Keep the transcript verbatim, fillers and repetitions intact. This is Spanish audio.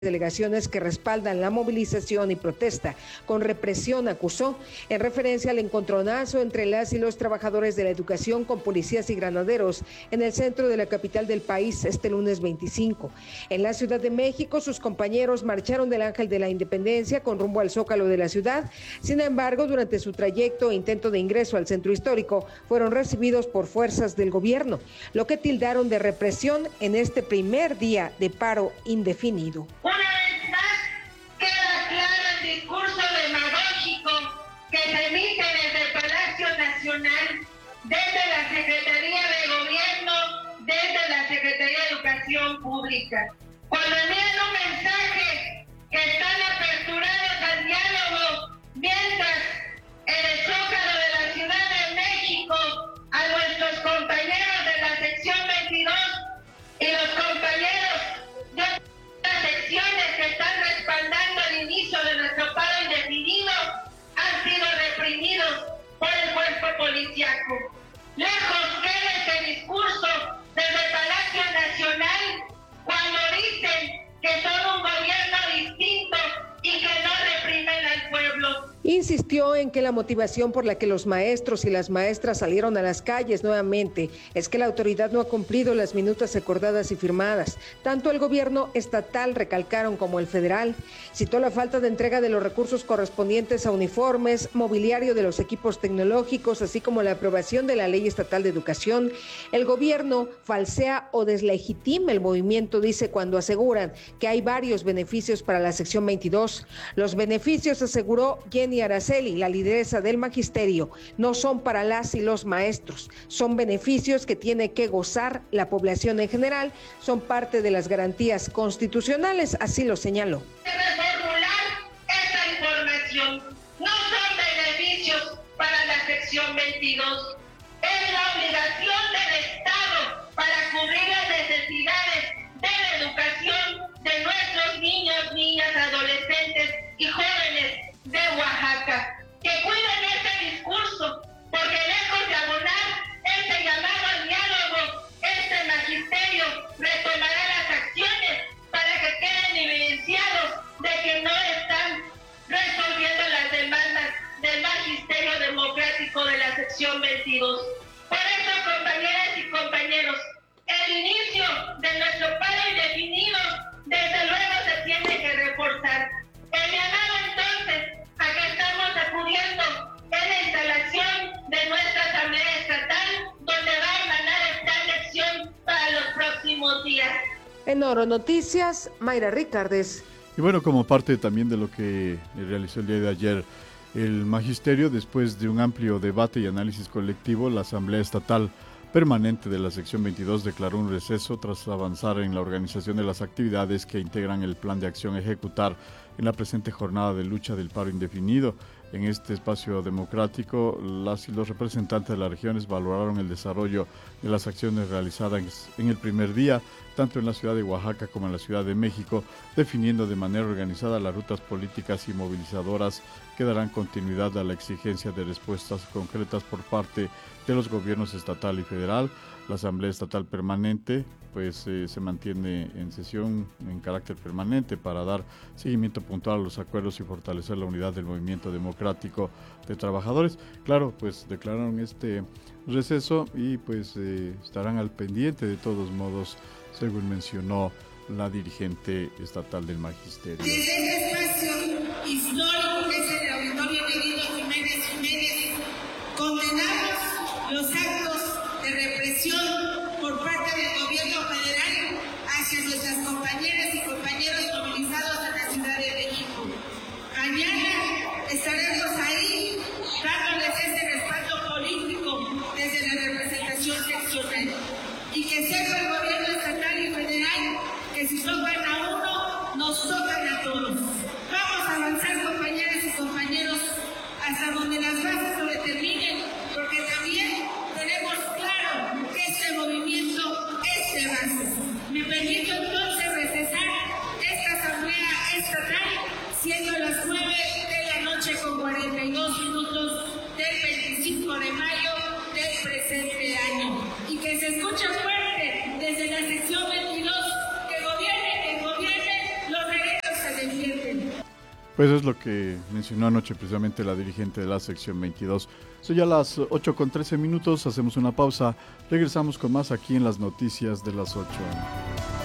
delegaciones que respaldan la movilización y protesta con represión, acusó, en referencia al encontronazo entre las y los trabajadores de la educación con policías y granaderos en el centro de la capital del país este lunes veinticinco. En la Ciudad de México, sus compañeros marcharon del Ángel de la Independencia con rumbo al Zócalo de la ciudad. Sin embargo, durante su trayecto e intento de ingreso al centro histórico, fueron recibidos por fuerzas del gobierno, lo que tildaron de represión en este primer día de paro indefinido. Una vez más, queda claro el discurso demagógico que se emite desde el Palacio Nacional, desde la Secretaría de Gobierno, desde la Secretaría de Educación Pública. Cuando envían un mensaje que están aperturados al diálogo, mientras en el Zócalo de la Ciudad de México, a nuestros compañeros de la sección veintidós y los compañeros de secciones que están respaldando el inicio de nuestro paro indefinido han sido reprimidos por el cuerpo policíaco. Lejos queda ese discurso desde el Palacio Nacional cuando dicen que son un gobierno distinto y que no reprimen al pueblo. Insistió en que la motivación por la que los maestros y las maestras salieron a las calles nuevamente es que la autoridad no ha cumplido las minutas acordadas y firmadas. Tanto el gobierno estatal, recalcaron, como el federal. Citó la falta de entrega de los recursos correspondientes a uniformes, mobiliario de los equipos tecnológicos, así como la aprobación de la Ley Estatal de Educación. El gobierno falsea o deslegitima el movimiento, dice, cuando aseguran que hay varios beneficios para la sección veintidós. Los beneficios, aseguró Jenny Araceli, la lideresa del magisterio, no son para las y los maestros, son beneficios que tiene que gozar la población en general, son parte de las garantías constitucionales, así lo señaló. Reformular esta información, no son beneficios para la sección veintidós, es la obligación del Estado para cubrir las necesidades de la educación de nuestros niños, niñas, adolescentes y jóvenes de Oaxaca, que cuiden este discurso, porque lejos de abonar este llamado al diálogo, este magisterio retomará las acciones para que queden evidenciados de que no están resolviendo las demandas del magisterio democrático de la sección veintidós. Por eso, compañeras y compañeros, el inicio de nuestro paro indefinido desde luego se tiene que reforzar. El llamado entonces a que estamos acudiendo en la instalación de nuestra Asamblea Estatal, donde va a emanar el plan de acción para los próximos días. En Oro Noticias, Mayra Ricardes. Y bueno, como parte también de lo que realizó el día de ayer el magisterio, después de un amplio debate y análisis colectivo, la Asamblea Estatal Permanente de la sección veintidós declaró un receso tras avanzar en la organización de las actividades que integran el plan de acción a ejecutar en la presente jornada de lucha del paro indefinido. En este espacio democrático, las y los representantes de las regiones valoraron el desarrollo de las acciones realizadas en el primer día, tanto en la ciudad de Oaxaca como en la Ciudad de México, definiendo de manera organizada las rutas políticas y movilizadoras que darán continuidad a la exigencia de respuestas concretas por parte de los gobiernos estatal y federal. La Asamblea Estatal Permanente pues eh, se mantiene en sesión en carácter permanente para dar seguimiento puntual a los acuerdos y fortalecer la unidad del movimiento democrático de trabajadores. Claro, pues declararon este receso y pues eh, estarán al pendiente de todos modos, según mencionó la dirigente estatal del magisterio. Desde este espacio histórico que es el Auditorio Benito Jiménez Jiménez, condenamos los actos de represión por parte del gobierno federal hacia nuestras compañeras y compañeros movilizados en la Ciudad de México. Mañana estaremos ahí dándoles ese respaldo político desde la representación seccional. Y que sepa el gobierno estatal y federal que si tocan a uno, nos tocan a todos. Vamos a avanzar, compañeras y compañeros, hasta donde las bases lo determinen, porque también tenemos claro que este movimiento es de bases. Me permito entonces recesar esta asamblea estatal, siendo las nueve de la noche con cuarenta y dos minutos del veinticinco de mayo del presente año. Y que se escuche fuerte desde la sección veintidós, que gobierne, que gobierne los derechos. Pues es lo que mencionó anoche precisamente la dirigente de la sección veintidós. Son ya las ocho con trece minutos, hacemos una pausa, regresamos con más aquí en las noticias de las ocho.